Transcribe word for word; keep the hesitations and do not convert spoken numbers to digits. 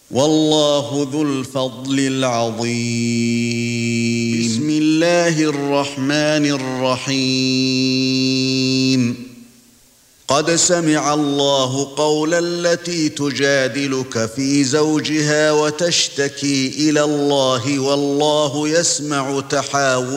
والله ذو الفضل العظيم. بسم الله الرحمن الرحيم. قد سمع الله قول التي تجادلك في زوجها وتشتكي إلى الله والله يسمع تحاوركما